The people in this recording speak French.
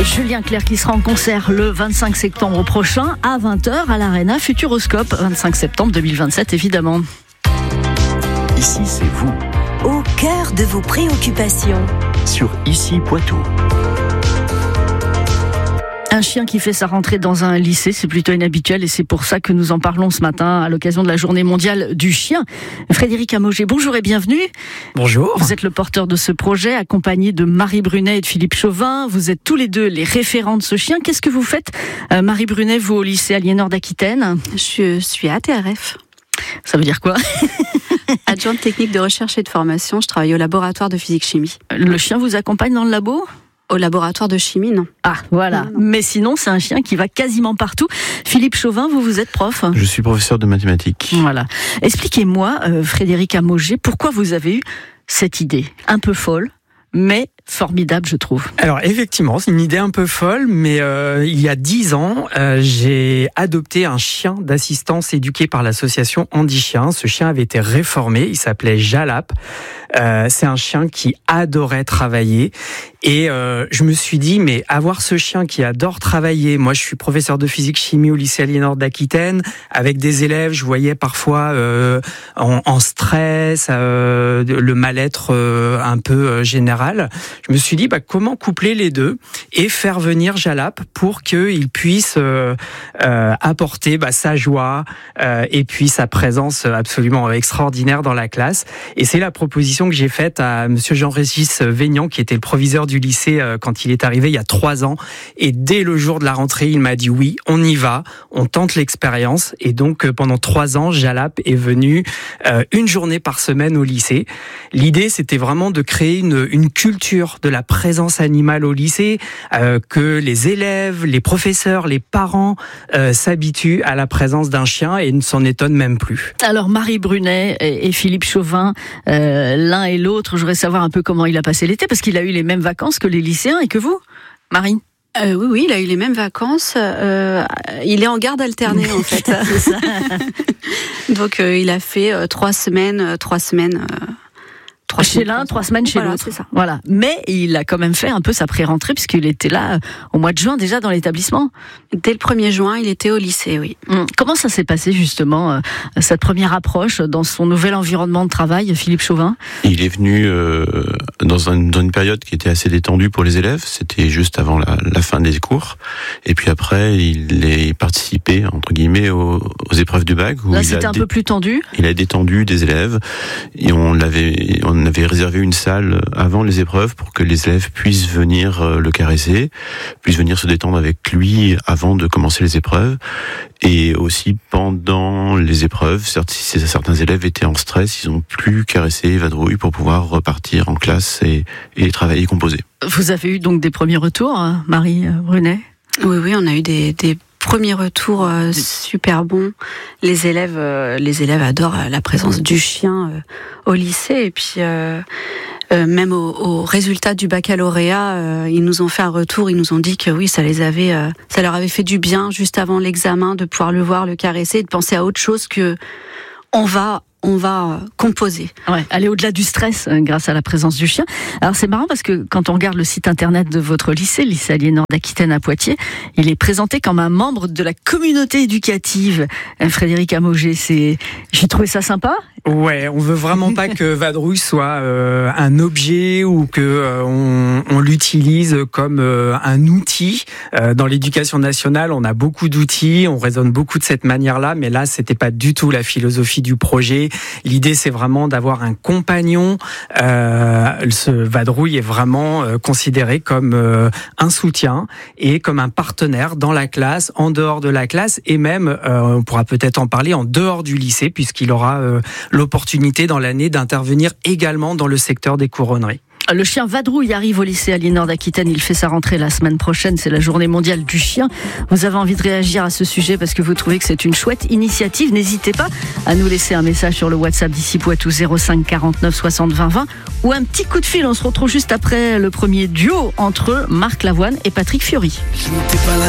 Julien Clerc qui sera en concert le 25 septembre prochain à 20h à l'Arena Futuroscope, 25 septembre 2027 évidemment. Ici c'est vous, au cœur de vos préoccupations. Sur Ici Poitou. Un chien qui fait sa rentrée dans un lycée, c'est plutôt inhabituel et c'est pour ça que nous en parlons ce matin à l'occasion de la journée mondiale du chien. Frédéric Amogé, bonjour et bienvenue. Bonjour. Vous êtes le porteur de ce projet, accompagné de Marie Brunet et de Philippe Chauvin. Vous êtes tous les deux les référents de ce chien. Qu'est-ce que vous faites, Marie Brunet, vous au lycée Aliénor d'Aquitaine? Je suis ATRF. Ça veut dire quoi? Adjointe technique de recherche et de formation. Je travaille au laboratoire de physique-chimie. Le chien vous accompagne dans le labo? Au laboratoire de chimie, non. Ah, voilà. Non. Mais sinon, c'est un chien qui va quasiment partout. Philippe Chauvin, vous êtes prof? Je suis professeur de mathématiques. Voilà. Expliquez-moi, Frédéric Amogé, pourquoi vous avez eu cette idée un peu folle, mais formidable, je trouve. Alors effectivement, c'est une idée un peu folle, mais il y a 10 ans, j'ai adopté un chien d'assistance éduqué par l'association Andy Chien. Ce chien avait été réformé, il s'appelait Jalap. C'est un chien qui adorait travailler et je me suis dit, mais avoir ce chien qui adore travailler, moi je suis professeur de physique-chimie au lycée Aliénor d'Aquitaine, avec des élèves, je voyais parfois en stress, le mal-être un peu général. Je me suis dit, comment coupler les deux et faire venir Jalap pour qu'il puisse apporter sa joie et puis sa présence absolument extraordinaire dans la classe. Et c'est la proposition que j'ai faite à monsieur Jean-Régis Vénian, qui était le proviseur du lycée quand il est arrivé il y a 3 ans. Et dès le jour de la rentrée, il m'a dit oui, on y va, on tente l'expérience. Et donc pendant 3 ans, Jalap est venu une journée par semaine au lycée. L'idée, c'était vraiment de créer une culture de la présence animale au lycée, que les élèves, les professeurs, les parents s'habituent à la présence d'un chien et ne s'en étonnent même plus. Alors Marie Brunet et Philippe Chauvin, l'un et l'autre, je voudrais savoir un peu comment il a passé l'été, parce qu'il a eu les mêmes vacances que les lycéens et que vous, Marie. Oui, il a eu les mêmes vacances. Il est en garde alternée en fait. C'est ça. Donc il a fait 3 semaines. 3 chez l'un, 3 semaines chez l'autre. C'est ça. Voilà. Mais il a quand même fait un peu sa pré-rentrée puisqu'il était là au mois de juin déjà dans l'établissement. Dès le 1er juin, il était au lycée, oui. Comment ça s'est passé justement, cette première approche dans son nouvel environnement de travail, Philippe Chauvin? Il est venu dans une période qui était assez détendue pour les élèves. C'était juste avant la fin des cours. Et puis après, il est participé, entre guillemets, aux épreuves du bac. Là, c'était un peu plus tendu. Il a détendu des élèves et on avait réservé une salle avant les épreuves pour que les élèves puissent venir le caresser, puissent venir se détendre avec lui avant de commencer les épreuves. Et aussi pendant les épreuves, certains élèves étaient en stress, ils ont pu caresser Vadrouille pour pouvoir repartir en classe et travailler, composer. Vous avez eu donc des premiers retours, Marie Brunet? Oui, on a eu des premiers retours super bons. Les élèves adorent la présence du chien au lycée. Et puis même au résultat du baccalauréat, ils nous ont fait un retour. Ils nous ont dit que oui, ça leur avait fait du bien juste avant l'examen de pouvoir le voir, le caresser, et de penser à autre chose que on va composer. Ouais, aller au-delà du stress grâce à la présence du chien. Alors c'est marrant parce que quand on regarde le site internet de votre lycée, le lycée Aliénor d'Aquitaine à Poitiers, il est présenté comme un membre de la communauté éducative. Frédéric Amogé, j'ai trouvé ça sympa. Ouais, on veut vraiment pas que Vadrouille soit un objet ou que on l'utilise comme un outil. Dans l'éducation nationale, on a beaucoup d'outils, on raisonne beaucoup de cette manière-là, mais là, c'était pas du tout la philosophie du projet. L'idée, c'est vraiment d'avoir un compagnon. Ce Vadrouille est vraiment considéré comme un soutien et comme un partenaire dans la classe, en dehors de la classe, et même, on pourra peut-être en parler, en dehors du lycée, puisqu'il aura l'opportunité dans l'année d'intervenir également dans le secteur des couronneries. Le chien Vadrouille arrive au lycée Aliénor d'Aquitaine. Il fait sa rentrée la semaine prochaine. C'est la journée mondiale du chien. Vous avez envie de réagir à ce sujet parce que vous trouvez que c'est une chouette initiative. N'hésitez pas à nous laisser un message sur le WhatsApp d'Ici Poitou 05 49 60 20 20 ou un petit coup de fil. On se retrouve juste après le premier duo entre Marc Lavoine et Patrick Fiori.